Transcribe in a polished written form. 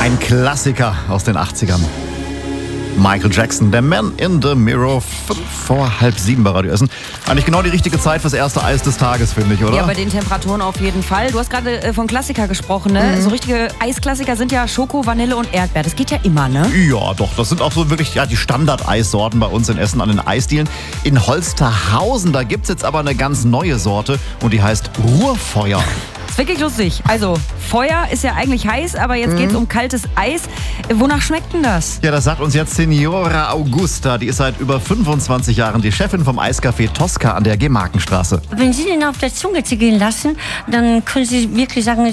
Ein Klassiker aus den 80ern. Michael Jackson, der Man in the Mirror, 6:45 bei Radio Essen. Eigentlich genau die richtige Zeit fürs erste Eis des Tages, finde ich, oder? Ja, bei den Temperaturen auf jeden Fall. Du hast gerade von Klassiker gesprochen, ne? So richtige Eisklassiker sind ja Schoko, Vanille und Erdbeer. Das geht ja immer, ne? Ja, doch. Das sind auch so wirklich die Standard-Eissorten bei uns in Essen an den Eisdielen. In Holsterhausen, da gibt's jetzt aber eine ganz neue Sorte und die heißt Ruhrfeuer. Ist wirklich lustig. Also, Feuer ist ja eigentlich heiß, aber jetzt geht's um kaltes Eis. Wonach schmeckt denn das? Ja, das sagt uns jetzt Signora Augusta. Die ist seit über 25 Jahren die Chefin vom Eiscafé Tosca an der Gemarkenstraße. Wenn Sie den auf der Zunge zergehen lassen, dann können Sie wirklich sagen,